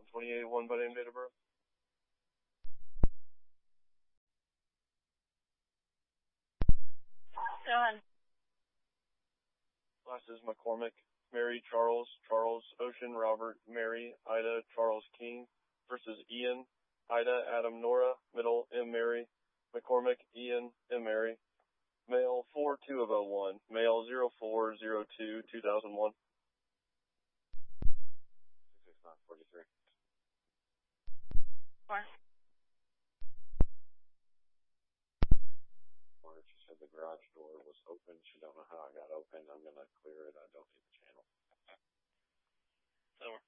2881 by name, date of birth. Go ahead. Last is McCormick, Mary, Charles, Charles, Ocean, Robert, Mary, Ida, Charles, King, versus Ian, Ida, Adam, Nora, middle, M. Mary, McCormick, Ian, M. Mary, male 42 of 01, male 0402 2001. 66943. She said the garage door was open. She don't know how I got open. I'm going to clear it. I don't need the channel. Over.